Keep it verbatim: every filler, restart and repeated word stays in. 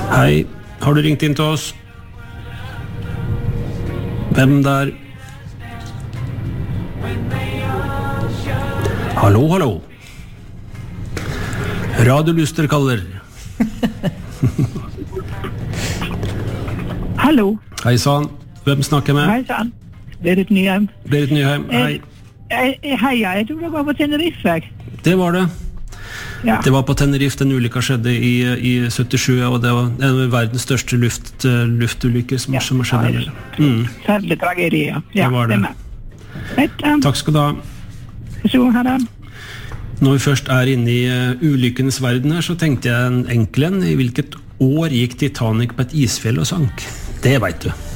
Hei, har du ringt inn til oss? Hvem der? Hallo, hallo. Radio Luster kaller. Hallo. Hei sann, hvem snakker med? Hei sann, Berit Nyheim. Berit Nyheim, hei. Eh, Hei, jeg tror det var på Tenerife. Det var det. Ja. Det var på Tenerife, den ulykka skjedde i, i syttisju, og det var en av verdens største luft, luftulykker som, Ja, som har skjedd. ja, Mm. Særlig tragedie, ja. Ja, Det var det. er med. Vet, um, Takk skal du ha. så her da. Når vi først er inne i uh, ulykkens verden her, så tenkte jeg en enkel en. I hvilket år gikk Titanic på et isfjell og sank? Det vet du.